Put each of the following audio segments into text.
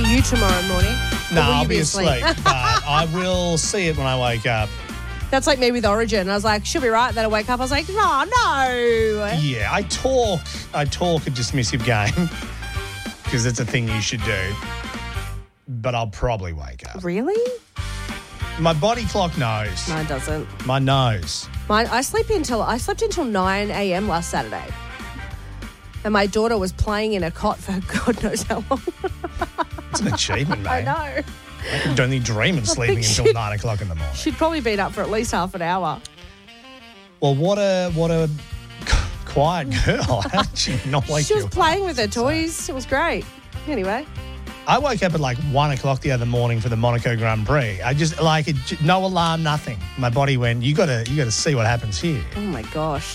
you tomorrow morning? No, Or will I'll you be asleep, but I will see it when I wake up. That's like me with Origin. I was like, she'll be right. Then I wake up, I was like, oh, no. Yeah, I talk a dismissive game because it's a thing you should do, but I'll probably wake up. Really? My body clock knows. No, it doesn't. My nose. I slept until 9 a.m. last Saturday. And my daughter was playing in a cot for God knows how long. It's an achievement, mate. I know. I could only dream of sleeping until 9 o'clock in the morning. She'd probably been up for at least half an hour. Well, what a quiet girl. How did she not wake She you was up? playing with her toys. It was great. Anyway. I woke up at like 1 o'clock the other morning for the Monaco Grand Prix. I just no alarm, nothing. My body went, you gotta see what happens here. Oh, my gosh.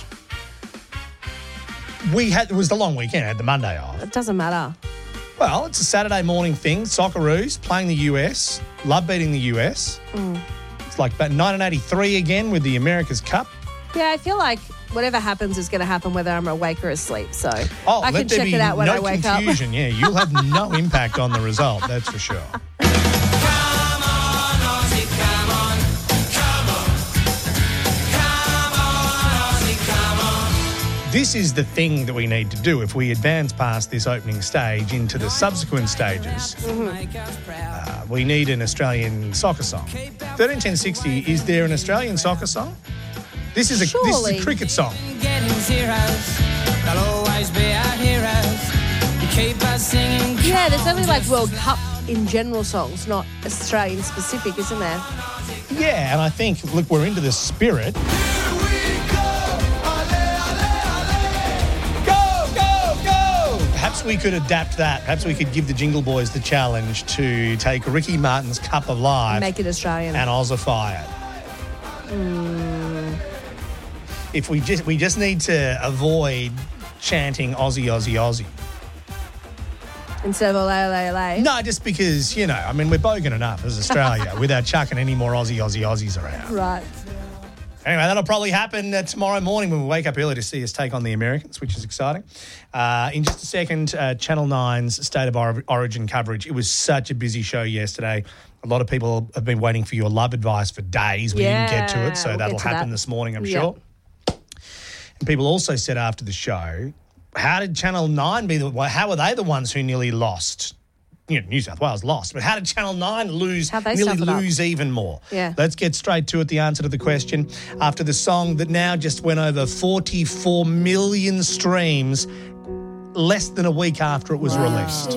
It was the long weekend. I had the Monday off. It doesn't matter. Well, it's a Saturday morning thing. Socceroos playing the US. Love beating the US. It's like 1983 again with the America's Cup. Yeah, I feel like whatever happens is going to happen whether I'm awake or asleep. So I let can there check be it out when no I wake confusion. Yeah, you'll have no impact on the result, that's for sure. This is the thing that we need to do if we advance past this opening stage into the subsequent stages. We need an Australian soccer song. 131060, is there an Australian soccer song? This is a cricket song. Yeah, there's only like World Cup in general songs, not Australian specific, isn't there? Yeah, and I think, look, we're into the spirit. Perhaps we could adapt that. Perhaps we could give the Jingle Boys the challenge to take Ricky Martin's Cup of Life Make it Australian. and Aussify it. If we just need to avoid chanting Aussie, Aussie, Aussie. Instead of olay. No, just because, we're bogan enough as Australia without chucking any more Aussie, Aussie, Aussies around. Right. Anyway, that'll probably happen tomorrow morning when we wake up early to see us take on the Americans, which is exciting. In just a second, Channel 9's State of Origin coverage. It was such a busy show yesterday. A lot of people have been waiting for your love advice for days. We didn't get to it, so that'll happen this morning, I'm sure. And people also said after the show, how did Channel 9 how were they the ones who nearly lost? New South Wales lost, but how did Channel 9 lose even more? Yeah. Let's get straight to it, the answer to the question, after the song that now just went over 44 million streams less than a week after it was released.